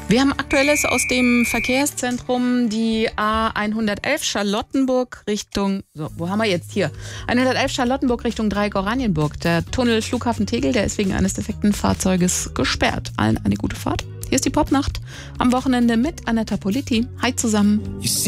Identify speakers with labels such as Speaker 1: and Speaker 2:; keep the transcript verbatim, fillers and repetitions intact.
Speaker 1: Wir haben Aktuelles aus dem Verkehrszentrum, die A hundertelf Charlottenburg Richtung, so, wo haben wir jetzt hier? hundertelf Charlottenburg Richtung Dreieck Oranienburg. Der Tunnel Flughafen Tegel, der ist wegen eines defekten Fahrzeuges gesperrt. Allen eine gute Fahrt. Hier ist die Popnacht am Wochenende mit Anetta Politi. Hi zusammen.